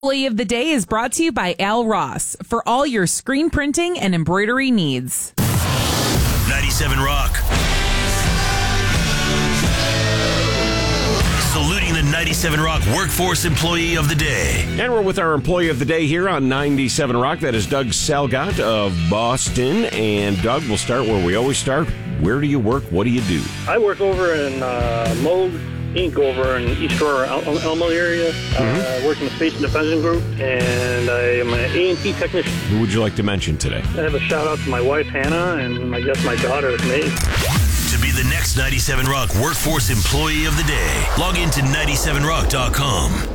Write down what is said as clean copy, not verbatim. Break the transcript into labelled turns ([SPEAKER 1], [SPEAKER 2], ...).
[SPEAKER 1] Employee of the Day is brought to you by Al Ross for all your screen printing and embroidery needs.
[SPEAKER 2] 97 Rock. Saluting the 97 Rock Workforce Employee of the Day.
[SPEAKER 3] And we're with our Employee of the Day here on 97 Rock. That is Doug Salgott of Boston. And Doug, we'll start where we always start. Where do you work? What do you do?
[SPEAKER 4] I work over in Moog Inc. over in East Aurora, Elmo area. I work in the Space and Defense Group, and I am an A&P technician.
[SPEAKER 3] Who would you like to mention today?
[SPEAKER 4] I have a shout-out to my wife, Hannah, and I guess my daughter, May.
[SPEAKER 2] To be the next 97 Rock Workforce Employee of the Day, log into 97rock.com.